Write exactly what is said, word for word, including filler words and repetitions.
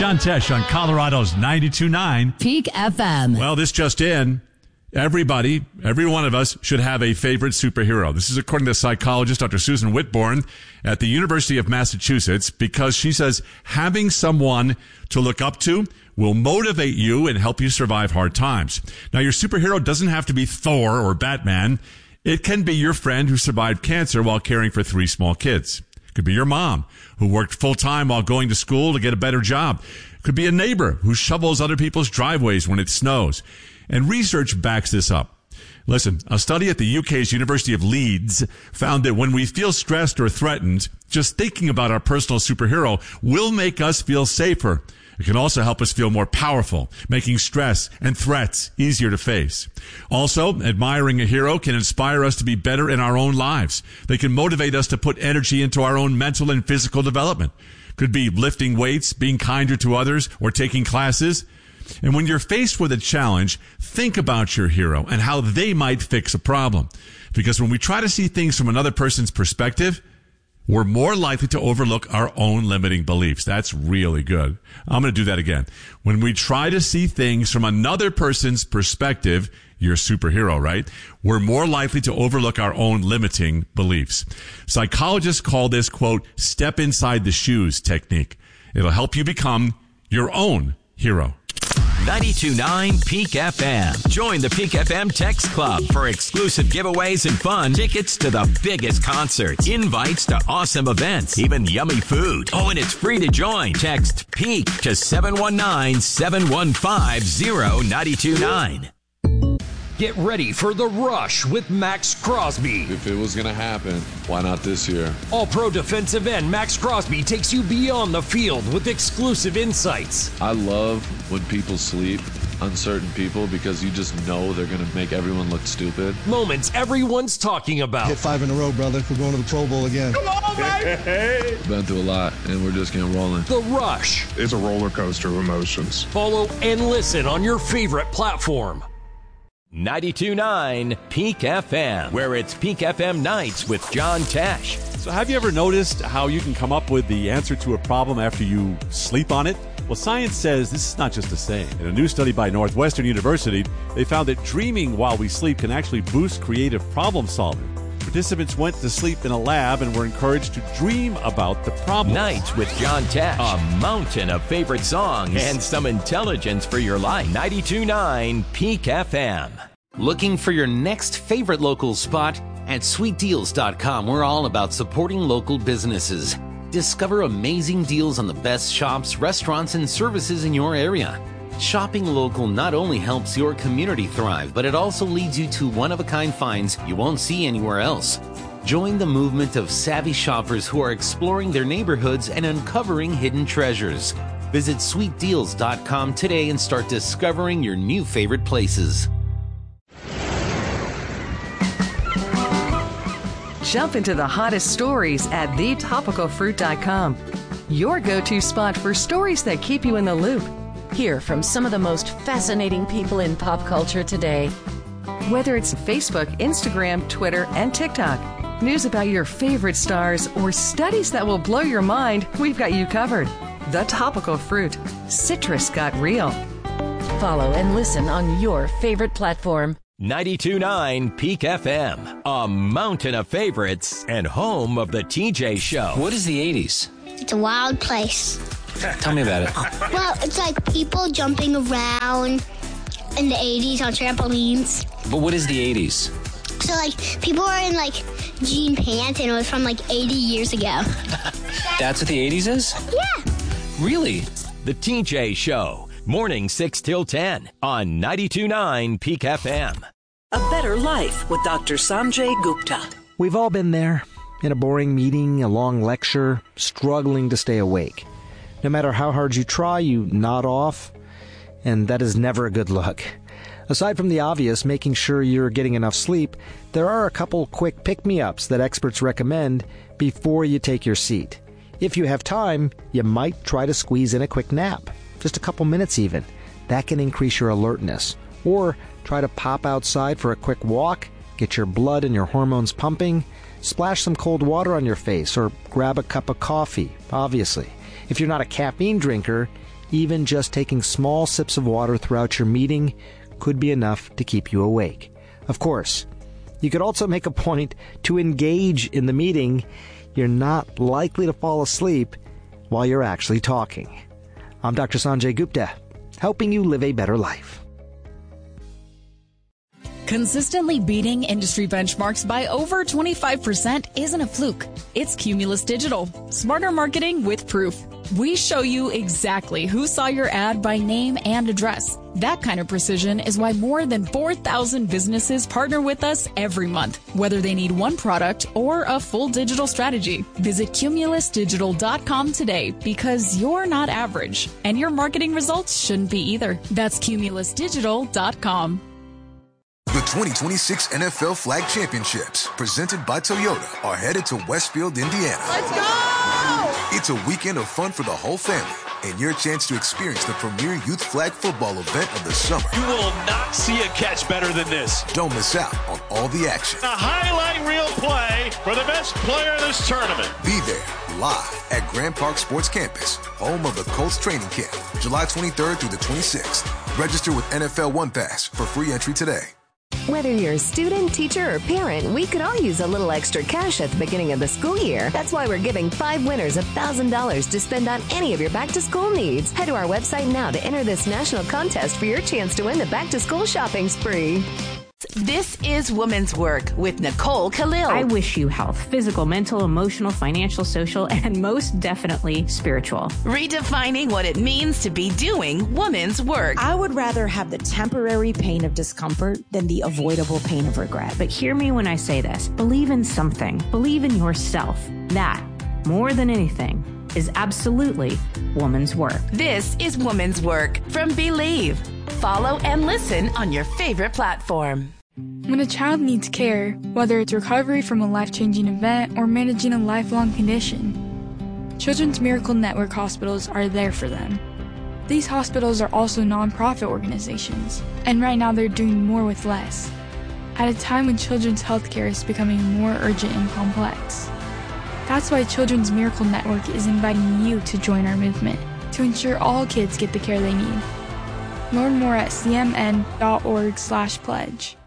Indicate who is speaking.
Speaker 1: John Tesh on Colorado's ninety-two point nine
Speaker 2: Peak F M.
Speaker 1: Well, this just in. Everybody, every one of us should have a favorite superhero. This is according to psychologist Doctor Susan Whitbourne at the University of Massachusetts, because she says having someone to look up to will motivate you and help you survive hard times. Now, your superhero doesn't have to be Thor or Batman. It can be your friend who survived cancer while caring for three small kids. It could be your mom who worked full-time while going to school to get a better job. It could be a neighbor who shovels other people's driveways when it snows. And research backs this up. Listen, a study at the U K's University of Leeds found that when we feel stressed or threatened, just thinking about our personal superhero will make us feel safer. It can also help us feel more powerful, making stress and threats easier to face. Also, admiring a hero can inspire us to be better in our own lives. They can motivate us to put energy into our own mental and physical development. Could be lifting weights, being kinder to others, or taking classes. And when you're faced with a challenge, think about your hero and how they might fix a problem. Because when we try to see things from another person's perspective, we're more likely to overlook our own limiting beliefs. That's really good. I'm going to do that again. When we try to see things from another person's perspective, you're a superhero, right? We're more likely to overlook our own limiting beliefs. Psychologists call this, quote, step inside the shoes technique. It'll help you become your own hero.
Speaker 3: ninety-two point nine Peak F M. Join the Peak F M Text Club for exclusive giveaways and fun, tickets to the biggest concerts, invites to awesome events, even yummy food. Oh, and it's free to join. Text PEAK to seven one nine, seven one five, zero nine two nine.
Speaker 4: Get ready for The Rush with Max Crosby.
Speaker 5: If it was going to happen, why not this year?
Speaker 4: All-pro defensive end Max Crosby takes you beyond the field with exclusive insights.
Speaker 5: I love when people sleep, uncertain people, because you just know they're going to make everyone look stupid.
Speaker 4: Moments everyone's talking about.
Speaker 6: Hit five in a row, brother. We're going to the Pro Bowl again.
Speaker 4: Come on, baby!
Speaker 5: Been through a lot, and we're just getting rolling.
Speaker 4: The Rush.
Speaker 7: It's a roller coaster of emotions.
Speaker 4: Follow and listen on your favorite platform.
Speaker 3: ninety-two point nine Peak F M, where it's Peak F M Nights with John Tesh.
Speaker 8: So have you ever noticed how you can come up with the answer to a problem after you sleep on it? Well, science says this is not just a saying. In a new study by Northwestern University, they found that dreaming while we sleep can actually boost creative problem solving. Participants went to sleep in a lab and were encouraged to dream about the problem.
Speaker 3: Nights with John Tesh. A mountain of favorite songs and some intelligence for your life. ninety-two point nine Peak F M.
Speaker 9: Looking for your next favorite local spot? At sweet deals dot com, we're all about supporting local businesses. Discover amazing deals on the best shops, restaurants, and services in your area. Shopping local not only helps your community thrive, but it also leads you to one-of-a-kind finds you won't see anywhere else. Join the movement of savvy shoppers who are exploring their neighborhoods and uncovering hidden treasures. Visit sweet deals dot com today and start discovering your new favorite places.
Speaker 10: Jump into the hottest stories at the topical fruit dot com. Your go-to spot for stories that keep you in the loop.
Speaker 2: Hear from some of the most fascinating people in pop culture today.
Speaker 10: Whether it's Facebook, Instagram, Twitter, and TikTok, news about your favorite stars, or studies that will blow your mind, we've got you covered. The Topical Fruit. Citrus got real.
Speaker 2: Follow and listen on your favorite platform.
Speaker 3: ninety-two point nine Peak F M, a mountain of favorites and home of the T J Show.
Speaker 11: What is the eighties?
Speaker 12: It's a wild place.
Speaker 11: Tell me about it.
Speaker 12: Well, it's like people jumping around in the eighties on trampolines.
Speaker 11: But what is the eighties?
Speaker 12: So, like, people were in, like, jean pants, and it was from, like, eighty years ago.
Speaker 11: That's what the eighties is?
Speaker 12: Yeah.
Speaker 11: Really?
Speaker 3: The T J Show, morning six till ten on ninety-two point nine Peak F M.
Speaker 13: A Better Life with Doctor Sanjay Gupta.
Speaker 14: We've all been there, in a boring meeting, a long lecture, struggling to stay awake. No matter how hard you try, you nod off, and that is never a good look. Aside from the obvious, making sure you're getting enough sleep, there are a couple quick pick-me-ups that experts recommend before you take your seat. If you have time, you might try to squeeze in a quick nap, just a couple minutes even. That can increase your alertness. Or try to pop outside for a quick walk, get your blood and your hormones pumping, splash some cold water on your face, or grab a cup of coffee, obviously. If you're not a caffeine drinker, Even just taking small sips of water throughout your meeting could be enough to keep you awake. Of course, you could also make a point to engage in the meeting. You're not likely to fall asleep while you're actually talking. I'm Doctor Sanjay Gupta, helping you live a better life.
Speaker 15: Consistently beating industry benchmarks by over twenty-five percent isn't a fluke. It's Cumulus Digital. Smarter marketing with proof. We show you exactly who saw your ad by name and address. That kind of precision is why more than four thousand businesses partner with us every month, whether they need one product or a full digital strategy. Visit cumulus digital dot com today because you're not average, and your marketing results shouldn't be either. That's cumulus digital dot com.
Speaker 16: The twenty twenty-six N F L Flag Championships, presented by Toyota, are headed to Westfield, Indiana.
Speaker 17: Let's go!
Speaker 16: It's a weekend of fun for the whole family and your chance to experience the premier youth flag football event of the summer.
Speaker 17: You will not see a catch better than this.
Speaker 16: Don't miss out on all the action.
Speaker 17: A highlight reel play for the best player in this tournament.
Speaker 16: Be there live at Grand Park Sports Campus, home of the Colts training camp, July twenty-third through the twenty-sixth. Register with N F L One Pass for free entry today.
Speaker 18: Whether you're a student, teacher, or parent, we could all use a little extra cash at the beginning of the school year. That's why we're giving five winners one thousand dollars to spend on any of your back-to-school needs. Head to our website now to enter this national contest for your chance to win the back-to-school shopping spree.
Speaker 19: This is Women's Work with Nicole Khalil.
Speaker 20: I wish you health, physical, mental, emotional, financial, social, and most definitely spiritual.
Speaker 19: Redefining what it means to be doing women's work.
Speaker 21: I would rather have the temporary pain of discomfort than the avoidable pain of regret.
Speaker 20: But hear me when I say this. Believe in something. Believe in yourself. That, more than anything, is absolutely woman's work.
Speaker 19: This is Woman's Work from Believe. Follow and listen on your favorite platform.
Speaker 22: When a child needs care, whether it's recovery from a life-changing event or managing a lifelong condition, Children's Miracle Network hospitals are there for them. These hospitals are also nonprofit organizations, and right now they're doing more with less, at a time when children's health care is becoming more urgent and complex. That's why Children's Miracle Network is inviting you to join our movement to ensure all kids get the care they need. Learn more at c m n dot org slash pledge.